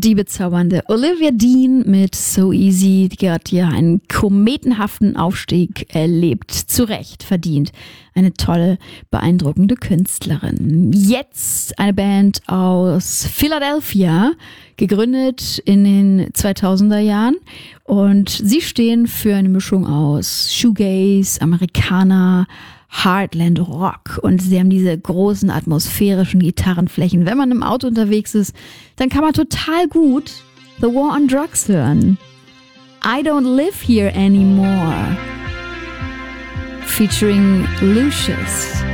Die bezaubernde Olivia Dean mit So Easy, die hat hier einen kometenhaften Aufstieg erlebt. Zu Recht verdient. Eine tolle, beeindruckende Künstlerin. Jetzt eine Band aus Philadelphia, gegründet in den 2000er Jahren. Und sie stehen für eine Mischung aus Shoegaze, Amerikaner, Heartland Rock, und sie haben diese großen atmosphärischen Gitarrenflächen. Wenn man im Auto unterwegs ist, dann kann man total gut The War on Drugs hören. I Don't Live Here Anymore, featuring Lucius.